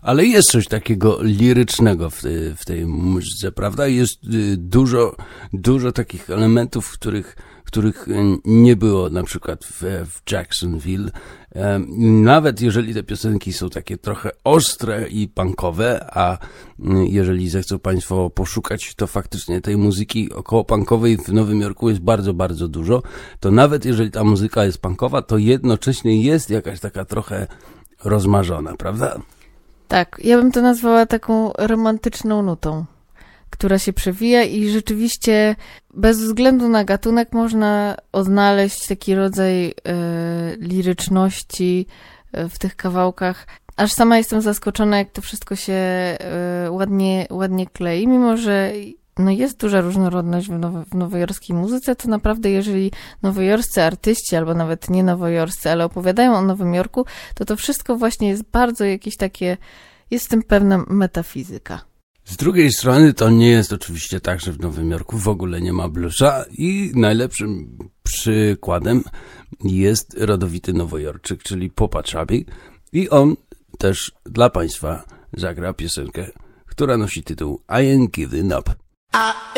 Ale jest coś takiego lirycznego w tej muzyce, prawda? Jest dużo takich elementów, których nie było na przykład w Jacksonville. Nawet jeżeli te piosenki są takie trochę ostre i punkowe, a jeżeli zechcą Państwo poszukać, to faktycznie tej muzyki około-punkowej w Nowym Jorku jest bardzo, bardzo dużo, to nawet jeżeli ta muzyka jest punkowa, to jednocześnie jest jakaś taka trochę rozmarzona, prawda? Tak, ja bym to nazwała taką romantyczną nutą, która się przewija i rzeczywiście bez względu na gatunek można odnaleźć taki rodzaj liryczności w tych kawałkach. Aż sama jestem zaskoczona, jak to wszystko się ładnie klei, mimo że jest duża różnorodność w nowojorskiej muzyce, to naprawdę jeżeli nowojorscy artyści, albo nawet nie nowojorscy, ale opowiadają o Nowym Jorku, to wszystko właśnie jest bardzo jakieś takie, jest w tym pewna metafizyka. Z drugiej strony to nie jest oczywiście tak, że w Nowym Jorku w ogóle nie ma bluesa i najlepszym przykładem jest rodowity Nowojorczyk, czyli Popa Chubby i on też dla Państwa zagra piosenkę, która nosi tytuł I Ain't Giving Up.